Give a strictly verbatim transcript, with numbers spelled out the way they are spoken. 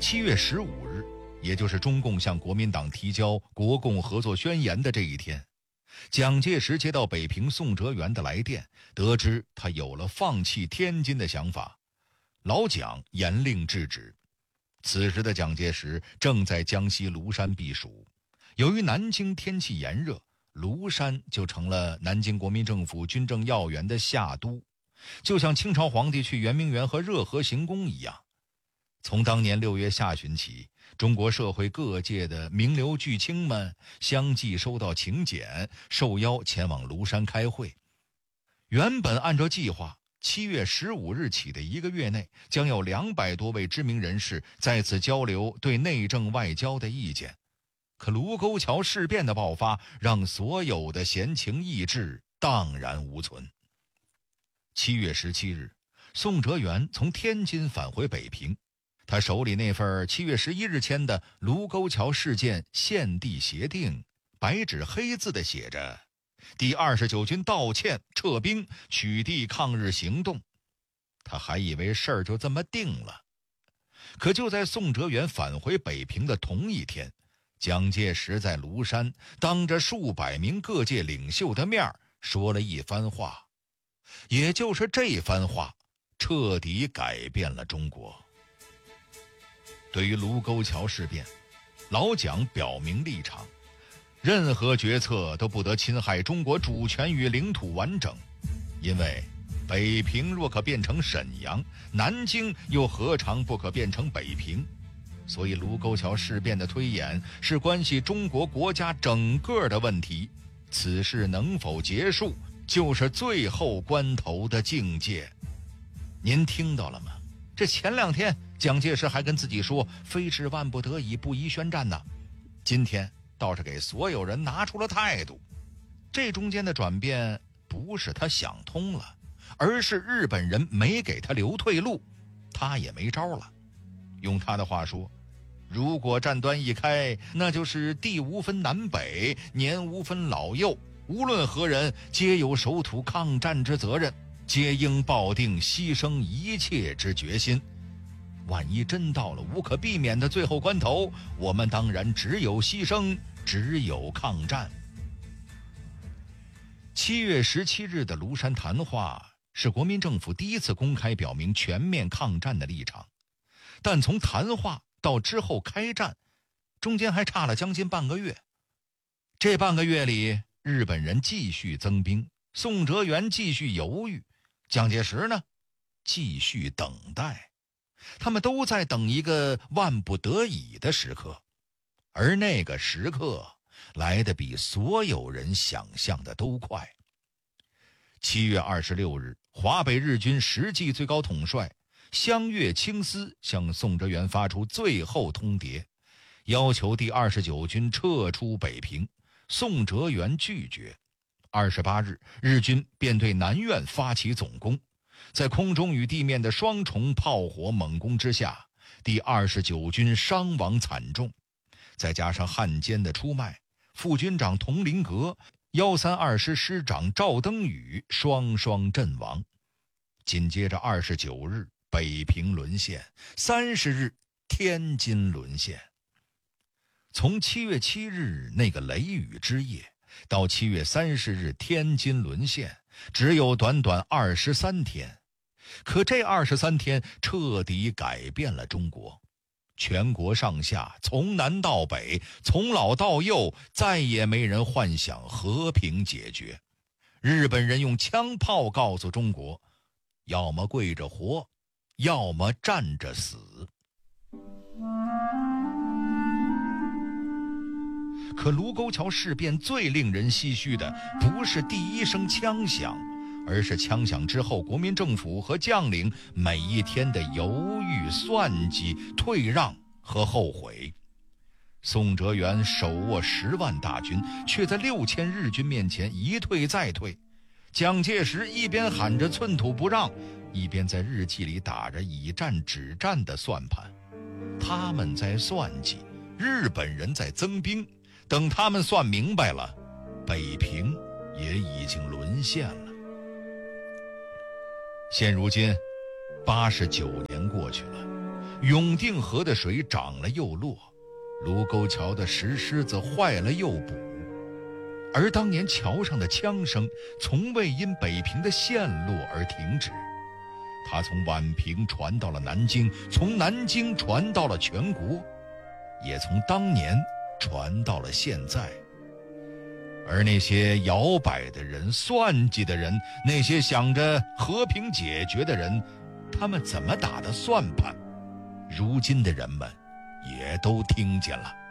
七月十五日，也就是中共向国民党提交国共合作宣言的这一天，蒋介石接到北平宋哲元的来电，得知他有了放弃天津的想法。老蒋严令制止。此时的蒋介石正在江西庐山避暑，由于南京天气炎热，庐山就成了南京国民政府军政要员的下都，就像清朝皇帝去圆明园和热河行宫一样。从当年六月下旬起，中国社会各界的名流巨卿们相继收到请柬，受邀前往庐山开会。原本按照计划，七月十五日起的一个月内，将有两百多位知名人士在此交流对内政外交的意见。可卢沟桥事变的爆发，让所有的闲情逸致荡然无存。七月十七日，宋哲元从天津返回北平，他手里那份七月十一日签的卢沟桥事件现地协定，白纸黑字的写着第二十九军道歉撤兵取缔抗日行动。他还以为事儿就这么定了。可就在宋哲元返回北平的同一天，蒋介石在庐山当着数百名各界领袖的面说了一番话，也就是这番话彻底改变了中国。对于卢沟桥事变，老蒋表明立场，任何决策都不得侵害中国主权与领土完整，因为北平若可变成沈阳，南京又何尝不可变成北平？所以卢沟桥事变的推演是关系中国国家整个的问题，此事能否结束，就是最后关头的境界。您听到了吗？这前两天蒋介石还跟自己说非是万不得已不宜宣战呢，今天倒是给所有人拿出了态度。这中间的转变不是他想通了，而是日本人没给他留退路，他也没招了。用他的话说，如果战端一开，那就是地无分南北，年无分老幼，无论何人皆有守土抗战之责任，皆应抱定牺牲一切之决心。万一真到了无可避免的最后关头，我们当然只有牺牲，只有抗战。七月十七日的庐山谈话是国民政府第一次公开表明全面抗战的立场，但从谈话到之后开战，中间还差了将近半个月。这半个月里，日本人继续增兵，宋哲元继续犹豫，蒋介石呢，继续等待。他们都在等一个万不得已的时刻，而那个时刻来得比所有人想象的都快。七月二十六日，华北日军实际最高统帅湘粤清司向宋哲元发出最后通牒，要求第二十九军撤出北平。宋哲元拒绝。二十八日，日军便对南苑发起总攻，在空中与地面的双重炮火猛攻之下，第二十九军伤亡惨重，再加上汉奸的出卖，副军长佟麟阁、一三二师师长赵登禹双双阵亡。紧接着二十九日，北平沦陷，三十日，天津沦陷。从七月七日那个雷雨之夜到七月三十日天津沦陷，只有短短二十三天。可这二十三天彻底改变了中国，全国上下从南到北，从老到幼，再也没人幻想和平解决。日本人用枪炮告诉中国，要么跪着活，要么站着死。可卢沟桥事变最令人唏嘘的不是第一声枪响，而是枪响之后国民政府和将领每一天的犹豫、算计、退让和后悔。宋哲元手握十万大军，却在六千日军面前一退再退。蒋介石一边喊着寸土不让，一边在日记里打着以战止战的算盘。他们在算计，日本人在增兵，等他们算明白了，北平也已经沦陷了。现如今八十九年过去了， 永定河的水涨了又落，卢沟桥的石狮子坏了又补。而当年桥上的枪声从未因北平的陷落而停止，它从宛平传到了南京，从南京传到了全国，也从当年传到了现在。而那些摇摆的人、算计的人，那些想着和平解决的人，他们怎么打的算盘，如今的人们也都听见了。